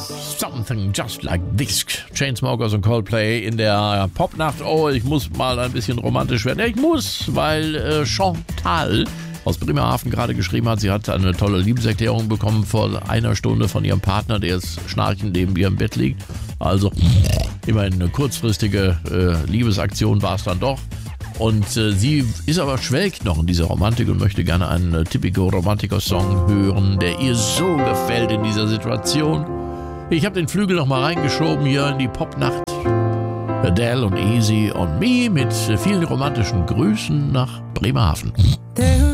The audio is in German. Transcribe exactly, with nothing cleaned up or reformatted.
Something Just Like This. Chainsmokers und Coldplay in der Popnacht. Oh, ich muss mal ein bisschen romantisch werden. Ja, ich muss, weil äh, Chantal aus Bremerhaven gerade geschrieben hat, sie hat eine tolle Liebeserklärung bekommen vor einer Stunde von ihrem Partner, der jetzt schnarchend neben ihr im Bett liegt. Also immerhin eine kurzfristige äh, Liebesaktion war es dann doch. Und äh, sie ist aber schwelgt noch in dieser Romantik und möchte gerne einen äh, typico Romantiker-Song hören, der ihr so gefällt in dieser Situation. Ich habe den Flügel noch mal reingeschoben hier in die Popnacht. Adele und Easy on Me mit äh, vielen romantischen Grüßen nach Bremerhaven.